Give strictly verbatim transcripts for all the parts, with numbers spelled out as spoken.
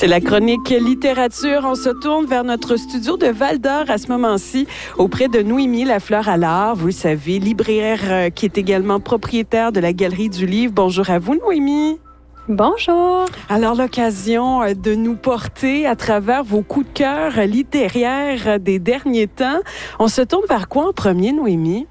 C'est la chronique littérature. On se tourne vers notre studio de Val-d'Or à ce moment-ci, auprès de Noémie Lafleur-Allard. Vous le savez, libraire euh, qui est également propriétaire de la Galerie du Livre. Bonjour à vous, Noémie. Bonjour. Alors, l'occasion de nous porter à travers vos coups de cœur littéraires des derniers temps. On se tourne vers quoi en premier, Noémie?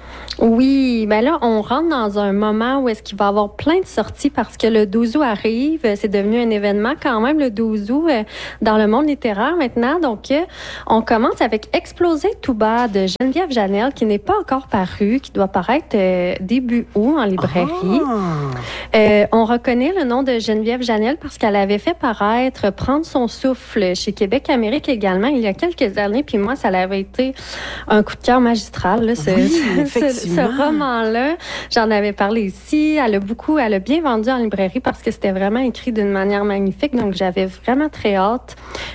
Oui, ben là, on rentre dans un moment où est-ce qu'il va y avoir plein de sorties parce que le douze août arrive. C'est devenu un événement quand même, le douze août, euh, dans le monde littéraire maintenant. Donc, euh, on commence avec Exploser tout bas de Geneviève Janel, qui n'est pas encore paru, qui doit paraître euh, début août en librairie. Ah. Euh, on reconnaît le nom de Geneviève Janel parce qu'elle avait fait paraître Prendre son souffle chez Québec Amérique également il y a quelques années. Puis moi, ça avait été un coup de cœur magistral, là, ce, oui, ce, ce roman-là. J'en avais parlé ici. Elle a beaucoup, elle a bien vendu en librairie parce que c'était vraiment écrit d'une manière magnifique. Donc, j'avais vraiment très hâte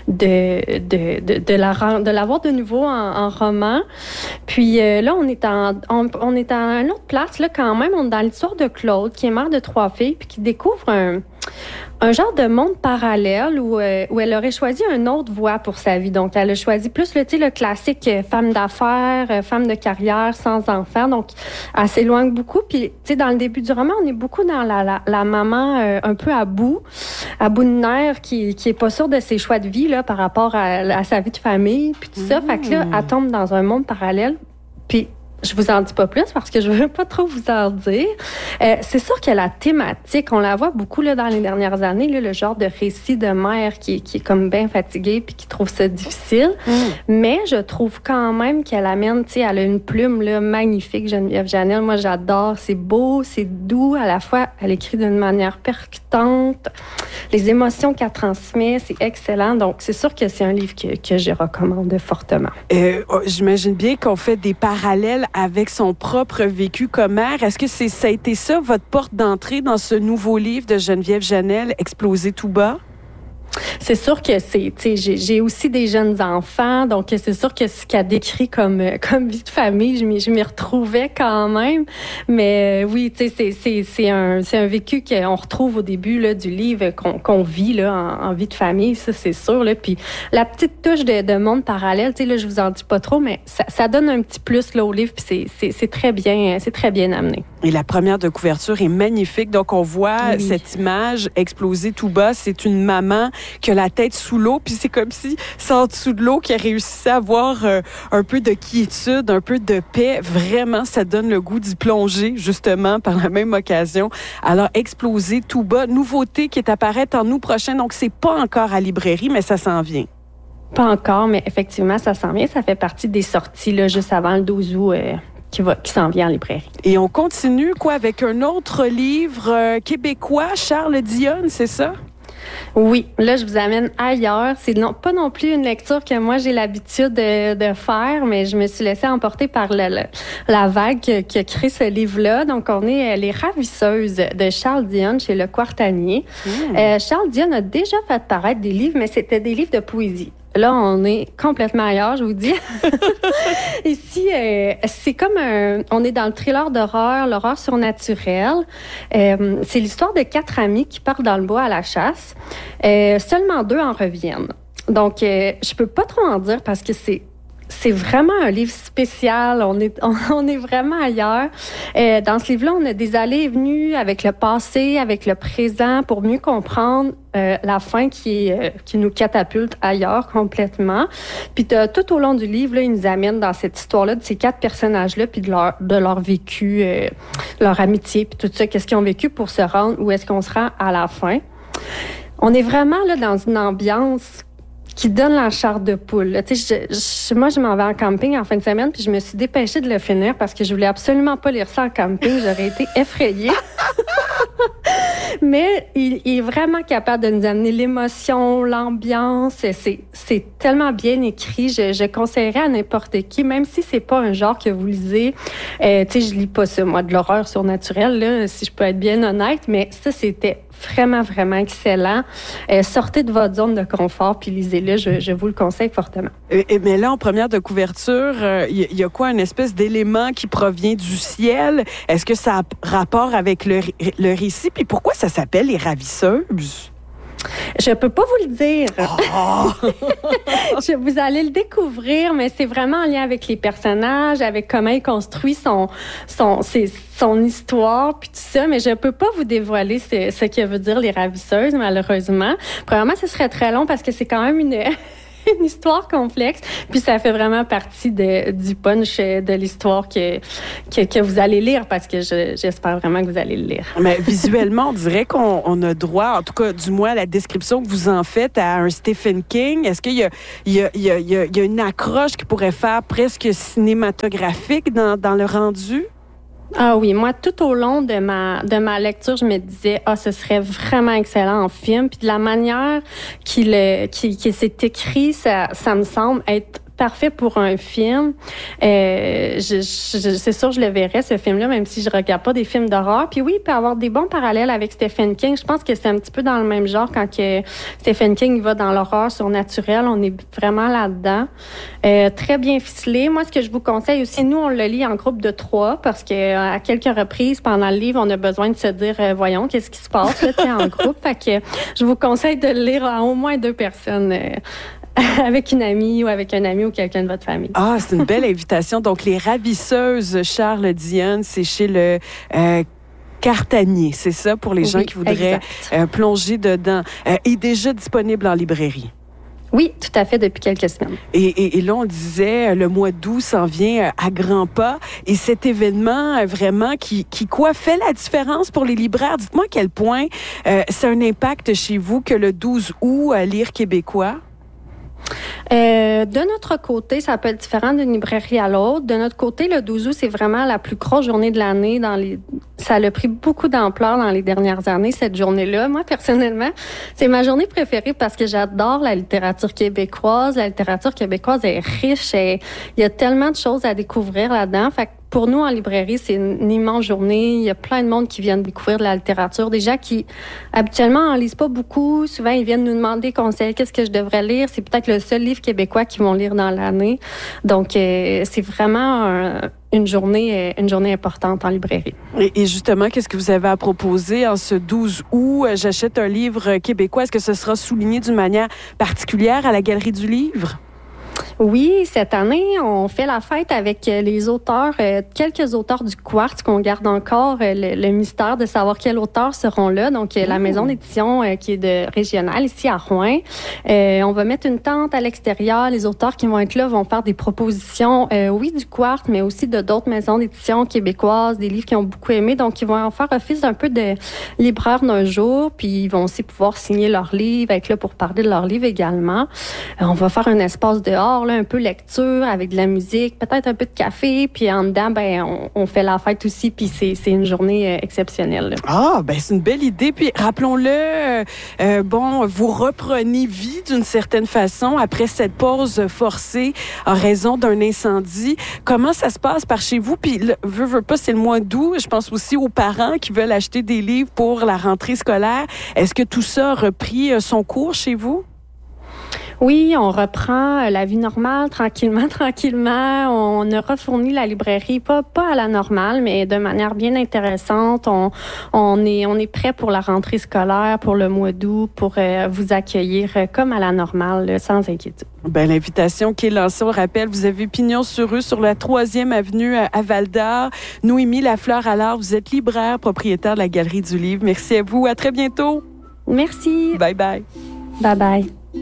de, de, de, de, la, de l'avoir de nouveau en, en roman. Puis euh, là, on est, en, on, on est à une autre place, là, quand même. On est dans l'histoire de Claude, qui est mère de trois filles, puis qui découvre un, un genre de monde parallèle où, euh, où elle aurait choisi une autre voie pour sa vie. Donc, elle a choisi plus le, le classique euh, femme d'affaires, euh, femme de carrière, sans enfants. Donc, elle s'éloigne beaucoup. Puis, tu sais, dans le début du roman, on est beaucoup dans la, la, la maman euh, un peu à bout, à bout de nerfs, qui, qui est pas sûre de ses choix de vie là, par rapport à, à sa vie de famille, puis tout ça. Mmh. Fait que là, elle tombe dans un monde parallèle. Puis, je vous en dis pas plus parce que je veux pas trop vous en dire. Euh, c'est sûr que la thématique, on la voit beaucoup là, dans les dernières années, là, le genre de récit de mère qui, qui est comme bien fatiguée puis qui trouve ça difficile. Mm. Mais je trouve quand même qu'elle amène, tu sais, elle a une plume là, magnifique, Geneviève Janel. Moi, j'adore. C'est beau, c'est doux. À la fois, elle écrit d'une manière percutante. Les émotions qu'elle transmet, c'est excellent. Donc, c'est sûr que c'est un livre que, que je recommande fortement. Euh, j'imagine bien qu'on fait des parallèles avec son propre vécu comme mère. Est-ce que c'est, ça a été ça, votre porte d'entrée dans ce nouveau livre de Geneviève Janel, Exploser tout bas? C'est sûr que c'est, tu sais, j'ai, j'ai aussi des jeunes enfants, donc c'est sûr que ce qu'elle décrit comme comme vie de famille, je m'y, je m'y retrouvais quand même. Mais euh, oui, tu sais, c'est c'est c'est un c'est un vécu qu'on retrouve au début là du livre qu'on qu'on vit là en, en vie de famille, ça c'est sûr là. Puis la petite touche de, de monde parallèle, tu sais là, je vous en dis pas trop, mais ça, ça donne un petit plus là au livre, puis c'est c'est c'est très bien, c'est très bien amené. Et la première de couverture est magnifique, donc on voit oui. cette image exploser tout bas. C'est une maman qui a la tête sous l'eau, puis c'est comme si c'est en dessous de l'eau qui a réussi à avoir euh, un peu de quiétude, un peu de paix. Vraiment, ça donne le goût d'y plonger, justement, par la même occasion. Alors, Exploser tout bas, nouveauté qui est à paraître en août prochain, donc c'est pas encore à librairie, mais ça s'en vient. Pas encore, mais effectivement, ça s'en vient. Ça fait partie des sorties, là, juste avant le douze août. Euh... Qui, va, qui s'en vient en librairie. Et on continue, quoi, avec un autre livre euh, québécois, Charles Dionne, c'est ça? Oui, là, je vous amène ailleurs. C'est non, pas non plus une lecture que moi, j'ai l'habitude de, de faire, mais je me suis laissée emporter par le, le, la vague qui, qui a créé ce livre-là. Donc, on est Les Ravisseuses de Charles Dionne chez Le Quartanier. Mmh. Euh, Charles Dionne a déjà fait paraître des livres, mais c'était des livres de poésie. Là, on est complètement ailleurs, je vous dis. Ici, euh, c'est comme un... On est dans le thriller d'horreur, l'horreur surnaturelle. Euh, c'est l'histoire de quatre amis qui partent dans le bois à la chasse. Euh, seulement deux en reviennent. Donc, euh, je peux pas trop en dire parce que c'est C'est vraiment un livre spécial. On est, on, on est vraiment ailleurs. Euh, dans ce livre-là, on a des allées et venues avec le passé, avec le présent, pour mieux comprendre euh, la fin qui, est, euh, qui nous catapulte ailleurs complètement. Puis tout au long du livre, là, il nous amène dans cette histoire-là de ces quatre personnages-là, puis de leur, de leur vécu, euh, leur amitié, puis tout ça, qu'est-ce qu'ils ont vécu pour se rendre, où est-ce qu'on se rend à la fin. On est vraiment là dans une ambiance qui donne la chair de poule. Tu sais, je, je, moi, je m'en vais en camping en fin de semaine, puis je me suis dépêchée de le finir parce que je voulais absolument pas lire ça en camping. J'aurais été effrayée. Mais il, il est vraiment capable de nous amener l'émotion, l'ambiance. C'est, c'est tellement bien écrit. Je, je conseillerais à n'importe qui, même si c'est pas un genre que vous lisez. Euh, tu sais, je lis pas ça, moi, de l'horreur surnaturelle, là, si je peux être bien honnête, mais ça, c'était vraiment, vraiment excellent. Euh, sortez de votre zone de confort puis lisez-le. Je, je vous le conseille fortement. Et, mais là, en première de couverture, il euh, y, y a quoi, une espèce d'élément qui provient du ciel? Est-ce que ça a rapport avec le, le récit? Puis pourquoi ça s'appelle Les Ravisseuses? Je peux pas vous le dire. Oh! Je, vous allez le découvrir, mais c'est vraiment en lien avec les personnages, avec comment il construit son, son, ses, son histoire, puis tout ça. Mais je peux pas vous dévoiler ce, ce que veut dire Les Ravisseuses, malheureusement. Premièrement, ce serait très long parce que c'est quand même une... une histoire complexe, puis ça fait vraiment partie de, du punch de l'histoire que, que, que vous allez lire, parce que je, j'espère vraiment que vous allez le lire. Mais visuellement, on dirait qu'on on a droit, en tout cas, du moins, à la description que vous en faites à un Stephen King. Est-ce qu'il y a, il y a, il y a, il y a, il y a une accroche qui pourrait faire presque cinématographique dans, dans le rendu? Ah oui, moi, tout au long de ma de ma lecture, je me disais, ah, ce serait vraiment excellent en film. Puis de la manière qu'il qu'il, qu'il s'est écrit, ça, ça me semble être parfait pour un film. Euh, je, je, c'est sûr, je le verrais, ce film-là, même si je regarde pas des films d'horreur. Puis oui, il peut avoir des bons parallèles avec Stephen King. Je pense que c'est un petit peu dans le même genre quand que Stephen King va dans l'horreur surnaturelle. On est vraiment là-dedans. Euh, très bien ficelé. Moi, ce que je vous conseille aussi, nous, on le lit en groupe de trois parce que à quelques reprises pendant le livre, on a besoin de se dire, euh, voyons, qu'est-ce qui se passe là, en groupe. Fait que je vous conseille de le lire à au moins deux personnes. Euh, avec une amie ou avec un ami ou quelqu'un de votre famille. Ah, c'est une belle invitation. Donc, Les Ravisseuses, Charles Dionne, c'est chez le... Euh, Cartanier, c'est ça pour les gens oui, qui voudraient euh, plonger dedans. Euh, est déjà disponible en librairie. Oui, tout à fait, depuis quelques semaines. Et, et, et là, on disait, le mois d'août s'en vient à grands pas. Et cet événement, vraiment, qui, qui quoi, fait la différence pour les libraires? Dites-moi à quel point euh, c'est un impact chez vous que le douze août, à Lire québécois? Euh, de notre côté, ça peut être différent d'une librairie à l'autre. De notre côté, le douze août, c'est vraiment la plus grosse journée de l'année. Dans les... Ça a pris beaucoup d'ampleur dans les dernières années, cette journée-là. Moi, personnellement, c'est ma journée préférée parce que j'adore la littérature québécoise. La littérature québécoise est riche et il y a tellement de choses à découvrir là-dedans. Fait que pour nous, en librairie, c'est une immense journée. Il y a plein de monde qui viennent découvrir de la littérature. Des gens qui, habituellement, en lisent pas beaucoup. Souvent, ils viennent nous demander conseils. Qu'est-ce que je devrais lire? C'est peut-être le seul livre québécois qu'ils vont lire dans l'année. Donc, euh, c'est vraiment un, une journée, une journée importante en librairie. Et, et justement, qu'est-ce que vous avez à proposer en ce douze août? J'achète un livre québécois. Est-ce que ce sera souligné d'une manière particulière à la Galerie du Livre? Oui, cette année, on fait la fête avec les auteurs, euh, quelques auteurs du Quartz qu'on garde encore euh, le, le mystère de savoir quels auteurs seront là. Donc, euh, la maison d'édition euh, qui est de régionale ici à Rouyn. Euh, on va mettre une tente à l'extérieur. Les auteurs qui vont être là vont faire des propositions, euh, oui, du Quartz, mais aussi de d'autres maisons d'édition québécoises, des livres qu'ils ont beaucoup aimés. Donc, ils vont en faire office un peu de libraire d'un jour. Puis, ils vont aussi pouvoir signer leurs livres, être là pour parler de leurs livres également. Euh, on va faire un espace dehors, là, un peu lecture avec de la musique, peut-être un peu de café, puis en dedans, ben on, on fait la fête aussi, puis c'est, c'est une journée euh, exceptionnelle. Là. Ah, ben c'est une belle idée. Puis rappelons-le, euh, euh, bon, vous reprenez vie d'une certaine façon après cette pause forcée en raison d'un incendie. Comment ça se passe par chez vous? Puis, le, veux, veux pas, c'est le mois d'août. Je pense aussi aux parents qui veulent acheter des livres pour la rentrée scolaire. Est-ce que tout ça a repris son cours chez vous? Oui, on reprend la vie normale, tranquillement, tranquillement. On a refourni la librairie, pas, pas à la normale, mais de manière bien intéressante. On, on est, on est prêt pour la rentrée scolaire, pour le mois d'août, pour euh, vous accueillir comme à la normale, sans inquiétude. Ben, l'invitation qui est lancée, on le rappelle, vous avez pignon sur rue sur la troisième avenue à Val-d'Or. Noémie Lafleur-Allard, vous êtes libraire, propriétaire de la Galerie du Livre. Merci à vous. À très bientôt. Merci. Bye bye. Bye bye.